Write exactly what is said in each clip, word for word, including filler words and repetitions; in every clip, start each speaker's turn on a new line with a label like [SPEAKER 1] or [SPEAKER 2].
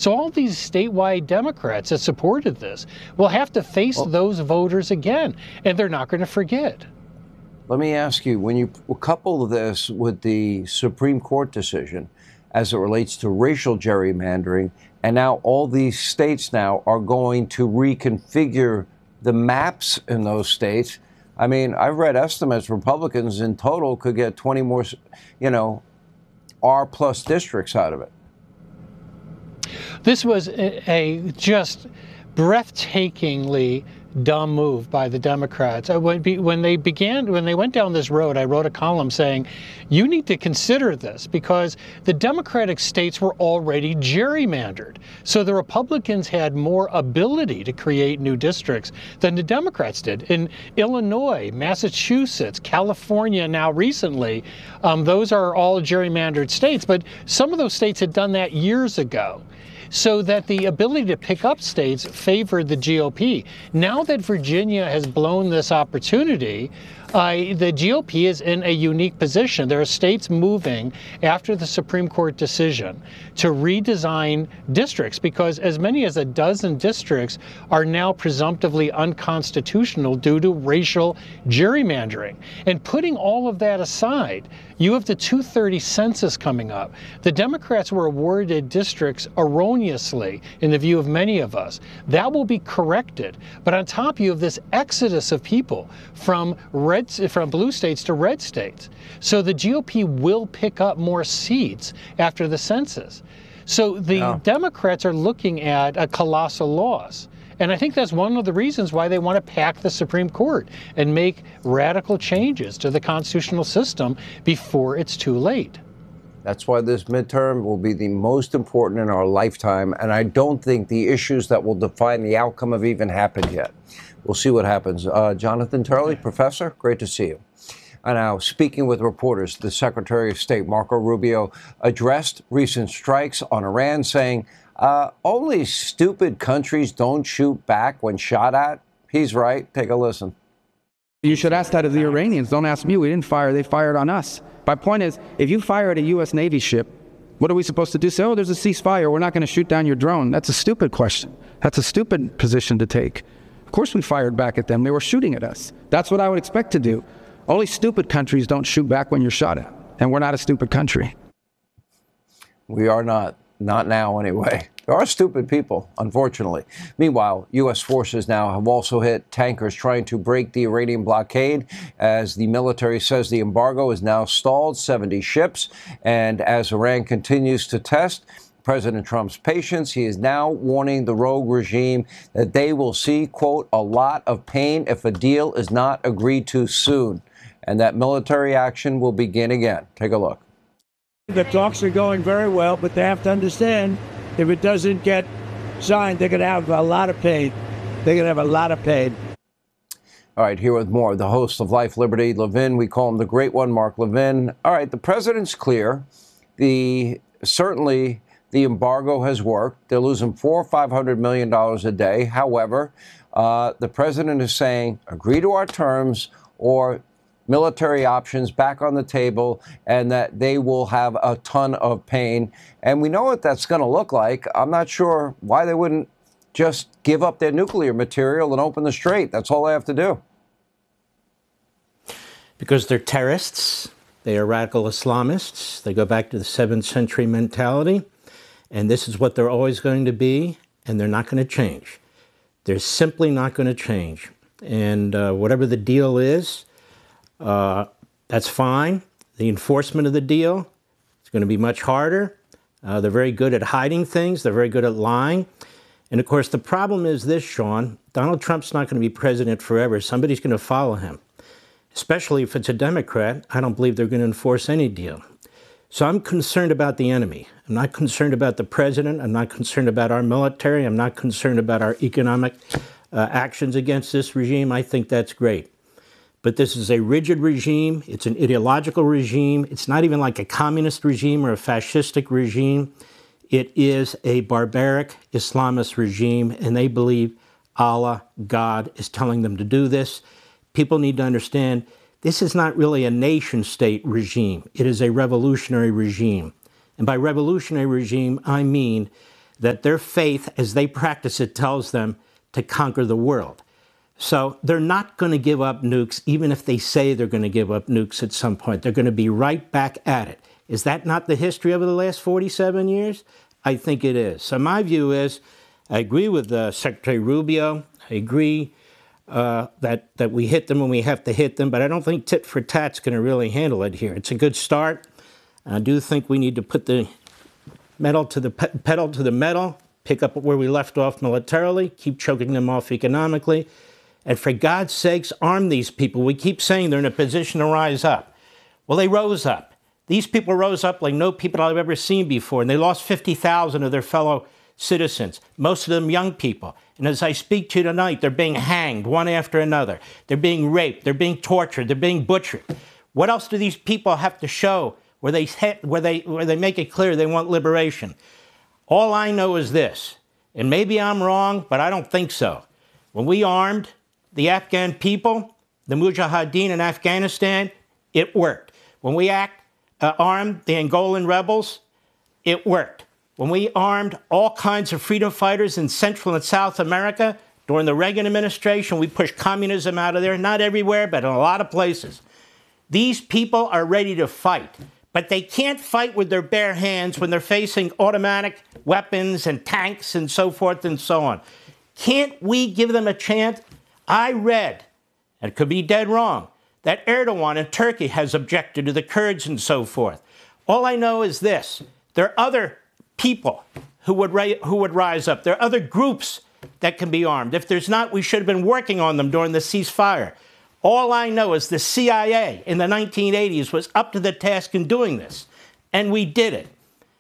[SPEAKER 1] So all these statewide Democrats that supported this will have to face well, those voters again, and they're not going to forget.
[SPEAKER 2] Let me ask you, when you couple this with the Supreme Court decision as it relates to racial gerrymandering, and now all these states now are going to reconfigure the maps in those states. I mean, I've read estimates, Republicans in total could get twenty more, you know, R plus districts out of it.
[SPEAKER 1] This was a, a just breathtakingly dumb move by the Democrats. When, when they began, when they went down this road, I wrote a column saying, you need to consider this because the Democratic states were already gerrymandered. So the Republicans had more ability to create new districts than the Democrats did. In Illinois, Massachusetts, California now recently, um, those are all gerrymandered states, but some of those states had done that years ago. So that the ability to pick up states favored the G O P. Now that Virginia has blown this opportunity, uh, the G O P is in a unique position. There are states moving after the Supreme Court decision to redesign districts because as many as a dozen districts are now presumptively unconstitutional due to racial gerrymandering. And putting all of that aside, you have the two thirty census coming up. The Democrats were awarded districts erroneously in the view of many of us. That will be corrected. But on top, you have this exodus of people from red, from blue states to red states. So the G O P will pick up more seats after the census. So the yeah. Democrats are looking at a colossal loss. And I think that's one of the reasons why they want to pack the Supreme Court and make radical changes to the constitutional system before it's too late.
[SPEAKER 2] That's why this midterm will be the most important in our lifetime. And I don't think the issues that will define the outcome have even happened yet. We'll see what happens. Uh, Jonathan Turley, Professor, great to see you. And now, speaking with reporters, the Secretary of State, Marco Rubio, addressed recent strikes on Iran, saying, Uh, only stupid countries don't shoot back when shot at. He's right. Take a listen.
[SPEAKER 3] You should ask that of the Iranians. Don't ask me. We didn't fire. They fired on us. My point is, if you fire at a U S Navy ship, what are we supposed to do? Say, oh, there's a ceasefire. We're not going to shoot down your drone. That's a stupid question. That's a stupid position to take. Of course we fired back at them. They were shooting at us. That's what I would expect to do. Only stupid countries don't shoot back when you're shot at. And we're not a stupid country.
[SPEAKER 2] We are not. Not now, anyway. There are stupid people, unfortunately. Meanwhile, U S forces now have also hit tankers trying to break the Iranian blockade, as the military says the embargo is now stalled, seventy ships. And as Iran continues to test President Trump's patience, he is now warning the rogue regime that they will see, quote, a lot of pain if a deal is not agreed to soon, and that military action will begin again. Take a look.
[SPEAKER 4] The talks are going very well, but they have to understand if it doesn't get signed, they're going to have a lot of pain. They're going to have a lot of pain.
[SPEAKER 2] All right, here with more, the host of Life, Liberty, Levin. We call him the Great One, Mark Levin. All right, the president's clear. The certainly the embargo has worked. They're losing four or five hundred million dollars a day. However, uh, the president is saying, agree to our terms or military options back on the table, and that they will have a ton of pain. And we know what that's going to look like. I'm not sure why they wouldn't just give up their nuclear material and open the strait. That's all they have to do.
[SPEAKER 5] Because they're terrorists. They are radical Islamists. They go back to the seventh century mentality. And this is what they're always going to be. And they're not going to change. They're simply not going to change. And uh, whatever the deal is, Uh, that's fine. The enforcement of the deal is going to be much harder. Uh, they're very good at hiding things. They're very good at lying. And of course, the problem is this, Sean. Donald Trump's not going to be president forever. Somebody's going to follow him, especially if it's a Democrat. I don't believe they're going to enforce any deal. So I'm concerned about the enemy. I'm not concerned about the president. I'm not concerned about our military. I'm not concerned about our economic uh, actions against this regime. I think that's great. But this is a rigid regime. It's an ideological regime. It's not even like a communist regime or a fascistic regime. It is a barbaric Islamist regime, and they believe Allah, God, is telling them to do this. People need to understand this is not really a nation-state regime. It is a revolutionary regime. And by revolutionary regime, I mean that their faith, as they practice it, tells them to conquer the world. So they're not going to give up nukes, even if they say they're going to give up nukes at some point. They're going to be right back at it. Is that not the history over the last forty-seven years? I think it is. So my view is, I agree with uh, Secretary Rubio. I agree uh, that, that we hit them when we have to hit them, but I don't think tit for tat's going to really handle it here. It's a good start. I do think we need to put the metal to the pe- pedal to the metal, pick up where we left off militarily, keep choking them off economically, and for God's sakes, arm these people. We keep saying they're in a position to rise up. Well, they rose up. These people rose up like no people I've ever seen before, and they lost fifty thousand of their fellow citizens, most of them young people. And as I speak to you tonight, they're being hanged one after another. They're being raped. They're being tortured. They're being butchered. What else do these people have to show where they, where they, where they make it clear they want liberation? All I know is this, and maybe I'm wrong, but I don't think so. When we armed the Afghan people, the Mujahideen in Afghanistan, it worked. When we act, uh, armed the Angolan rebels, it worked. When we armed all kinds of freedom fighters in Central and South America during the Reagan administration, we pushed communism out of there, not everywhere, but in a lot of places. These people are ready to fight, but they can't fight with their bare hands when they're facing automatic weapons and tanks and so forth and so on. Can't we give them a chance? I read, and it could be dead wrong, that Erdogan in Turkey has objected to the Kurds and so forth. All I know is this. There are other people who would, ra- who would rise up. There are other groups that can be armed. If there's not, we should have been working on them during the ceasefire. All I know is the C I A in the nineteen eighties was up to the task in doing this, and we did it.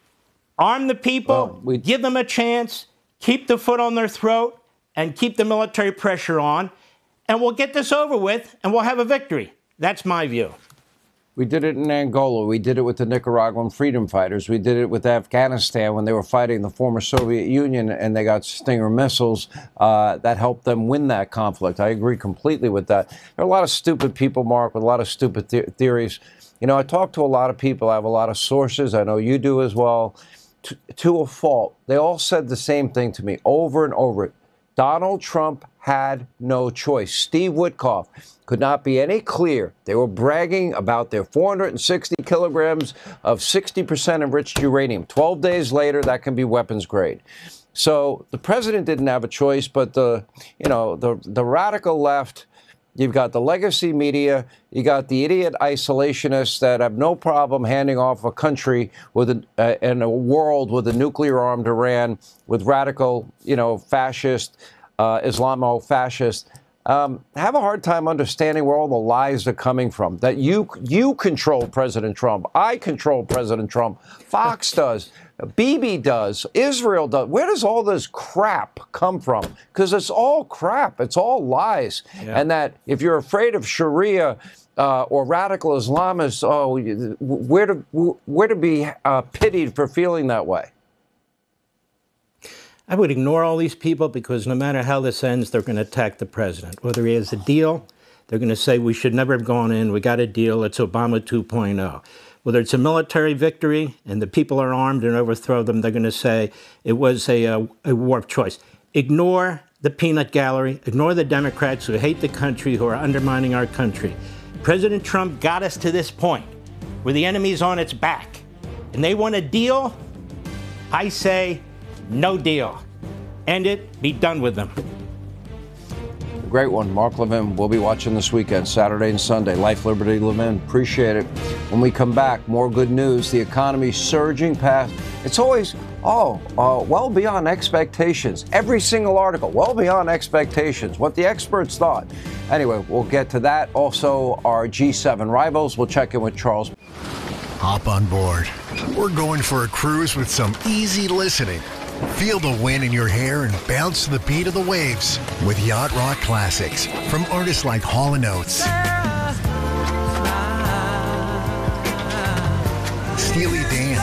[SPEAKER 5] Arm the people, well, we- give them a chance, keep the foot on their throat, and keep the military pressure on, and we'll get this over with, and we'll have a victory. That's my view.
[SPEAKER 2] We did it in Angola. We did it with the Nicaraguan freedom fighters. We did it with Afghanistan when they were fighting the former Soviet Union and they got Stinger missiles. Uh, that helped them win that conflict. I agree completely with that. There are a lot of stupid people, Mark, with a lot of stupid the- theories. You know, I talk to a lot of people. I have a lot of sources. I know you do as well. To, to a fault, they all said the same thing to me over and over. Donald Trump had no choice. Steve Witkoff could not be any clearer. They were bragging about their four hundred sixty kilograms of sixty percent enriched uranium. twelve days later, that can be weapons grade. So the president didn't have a choice, but the, you know, the, the radical left, you've got the legacy media, you got the idiot isolationists that have no problem handing off a country with a, uh, in a world with a nuclear-armed Iran, with radical, you know, fascist, uh, Islamo-fascist. Um, have a hard time understanding where all the lies are coming from. That you you control President Trump, I control President Trump, Fox does, Bibi does, Israel does. Where does all this crap come from? Because it's all crap. It's all lies. Yeah. And that if you're afraid of Sharia uh, or radical Islamists, oh, where to where to be uh, pitied for feeling that way?
[SPEAKER 5] I would ignore all these people because no matter how this ends, they're going to attack the president. Whether he has a deal, they're going to say we should never have gone in. We got a deal. It's Obama two point oh. Whether it's a military victory and the people are armed and overthrow them, they're going to say it was a, a, a warped choice. Ignore the peanut gallery. Ignore the Democrats who hate the country, who are undermining our country. President Trump got us to this point where the enemy's on its back and they want a deal. I say no deal. End it. Be done with them.
[SPEAKER 2] Great one. Mark Levin. We'll be watching this weekend, Saturday and Sunday. Life, Liberty, Levin. Appreciate it. When we come back, more good news. The economy's surging past. It's always, oh, uh, well beyond expectations. Every single article, well beyond expectations. What the experts thought. Anyway, we'll get to that. Also, our G seven rivals. We'll check in with Charles.
[SPEAKER 6] Hop on board. We're going for a cruise with some easy listening. Feel the wind in your hair and bounce to the beat of the waves with Yacht Rock Classics from artists like Hall and Oates, Steely Dan,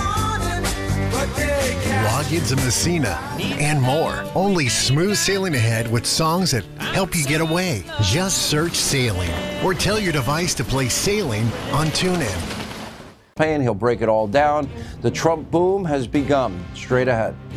[SPEAKER 6] Loggins and Messina, and more. Only smooth sailing ahead with songs that help you get away. Just search Sailing or tell your device to play Sailing on TuneIn.
[SPEAKER 2] He'll break it all down. The Trump boom has begun. Straight ahead.